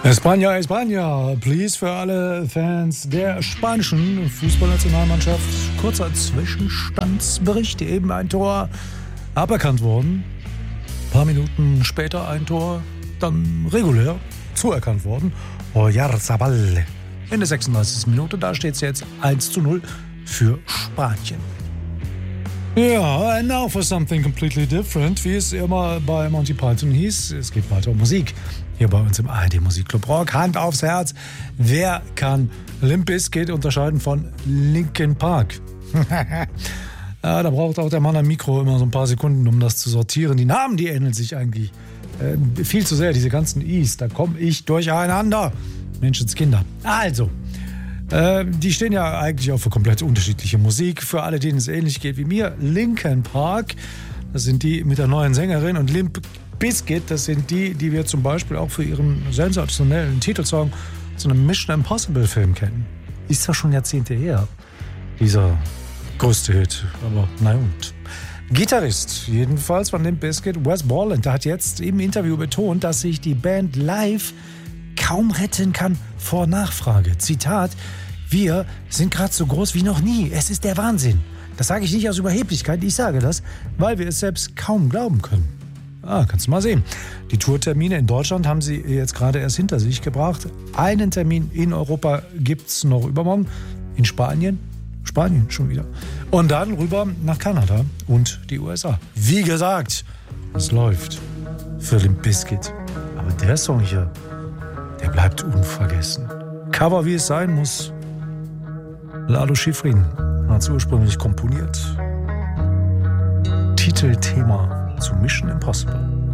España, España, please für alle Fans der spanischen Fußballnationalmannschaft. Kurzer Zwischenstandsbericht, eben ein Tor aberkannt worden. Ein paar Minuten später ein Tor dann regulär zuerkannt worden. Oyarzabal in der 36. Minute, da steht es jetzt 1:0 für Spanien. Ja, and now for something completely different, wie es immer bei Monty Python hieß. Es geht weiter um Musik. Hier bei uns im ARD Musikclub Rock. Hand aufs Herz. Wer kann Limp Bizkit unterscheiden von Linkin Park? Ja, da braucht auch der Mann am Mikro immer so ein paar Sekunden, um das zu sortieren. Die Namen, die ähneln sich eigentlich viel zu sehr. Diese ganzen I's, da komme ich durcheinander. Menschenskinder. Also, die stehen ja eigentlich auch für komplett unterschiedliche Musik. Für alle, denen es ähnlich geht wie mir. Linkin Park, das sind die mit der neuen Sängerin. Und Limp Bizkit, das sind die wir zum Beispiel auch für ihren sensationellen Titelsong zu einem Mission Impossible Film kennen. Ist ja schon Jahrzehnte her, dieser größte Hit. Aber na und. Gitarrist jedenfalls von Limp Bizkit, Wes Borland, der hat jetzt im Interview betont, dass sich die Band live kaum retten kann vor Nachfrage. Zitat: Wir sind gerade so groß wie noch nie. Es ist der Wahnsinn. Das sage ich nicht aus Überheblichkeit, ich sage das, weil wir es selbst kaum glauben können. Kannst du mal sehen. Die Tourtermine in Deutschland haben sie jetzt gerade erst hinter sich gebracht. Einen Termin in Europa gibt's noch übermorgen. In Spanien schon wieder. Und dann rüber nach Kanada und die USA. Wie gesagt, es läuft für Limp Bizkit. Aber der Song hier, der bleibt unvergessen. Cover, wie es sein muss. Lalo Schifrin hat es ursprünglich komponiert. Titelthema zu Mission Impossible.